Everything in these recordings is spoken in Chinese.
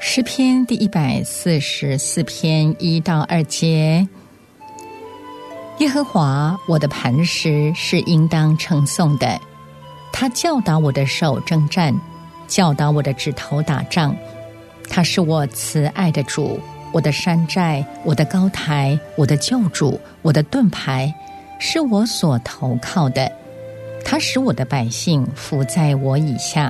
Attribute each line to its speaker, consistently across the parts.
Speaker 1: 诗篇第144篇1到2节。耶和华我的磐石是应当称颂的，他教导我的手征战，教导我的指头打仗。他是我慈爱的主，我的山寨，我的高台，我的救主，我的盾牌，是我所投靠的。他使我的百姓服在我以下。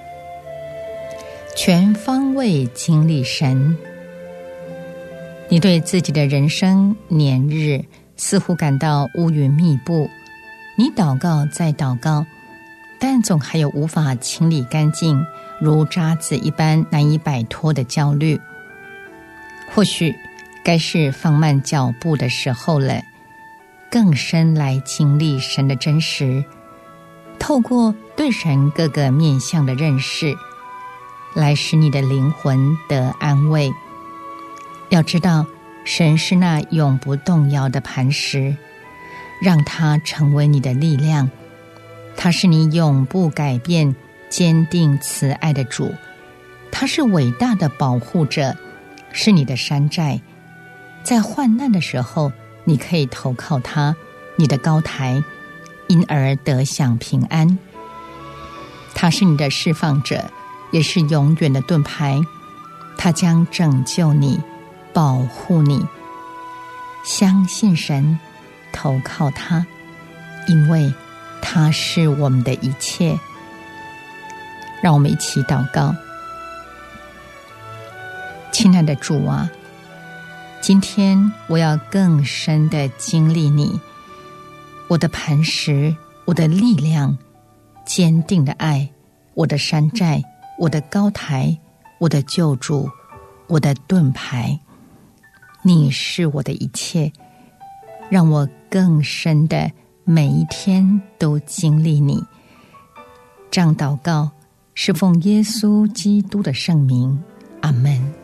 Speaker 1: 全方位经历神。你对自己的人生年日似乎感到乌云密布，你祷告再祷告，但总还有无法清理干净，如渣子一般难以摆脱的焦虑。或许该是放慢脚步的时候了，更深来经历神的真实，透过对神各个面向的认识，来使你的灵魂得安慰。要知道，神是那永不动摇的磐石，让它成为你的力量。他是你永不改变、坚定慈爱的主，他是伟大的保护者，是你的山寨。在患难的时候，你可以投靠他，你的高台，因而得享平安。他是你的释放者，也是永远的盾牌，他将拯救你，保护你。相信神，投靠他，因为他是我们的一切。让我们一起祷告。亲爱的主啊，今天我要更深地经历你，我的磐石，我的力量，坚定的爱，我的山寨，我的高台，我的救主，我的盾牌。你是我的一切，让我更深的每一天都经历你。这样祷告是奉耶稣基督的圣名，阿们。